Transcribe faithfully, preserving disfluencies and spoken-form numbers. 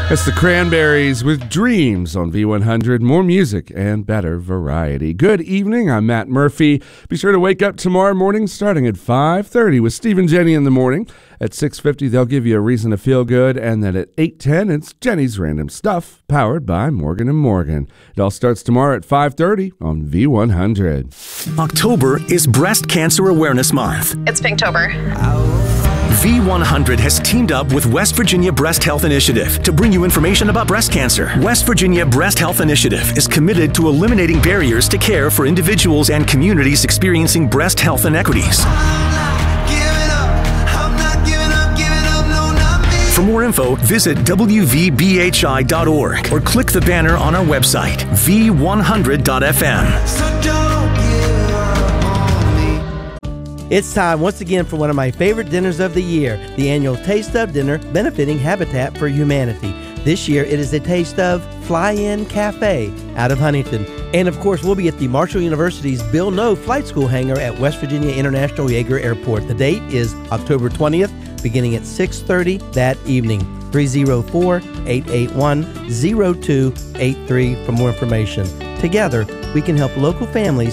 It's the Cranberries with Dreams on V one hundred. More music and better variety. Good evening. I'm Matt Murphy. Be sure to wake up tomorrow morning starting at five thirty with Steve and Jenny in the morning. At six fifty, they'll give you a reason to feel good. And then at eight ten, it's Jenny's Random Stuff, powered by Morgan and Morgan. It all starts tomorrow at five thirty on V one hundred. October is Breast Cancer Awareness Month. It's Pinktober. V one hundred has teamed up with West Virginia Breast Health Initiative to bring you information about breast cancer. West Virginia Breast Health Initiative is committed to eliminating barriers to care for individuals and communities experiencing breast health inequities. For more info, visit W V B H I dot org or click the banner on our website, V one hundred dot F M. It's time once again for one of my favorite dinners of the year, the annual Taste of Dinner benefiting Habitat for Humanity. This year it is a Taste of Fly-In Cafe out of Huntington. And of course we'll be at the Marshall University's Bill Noe Flight School hangar at West Virginia International Yeager Airport. The date is October twentieth, beginning at six thirty that evening. three oh four, eight eight one, oh two eight three for more information. Together, we can help local families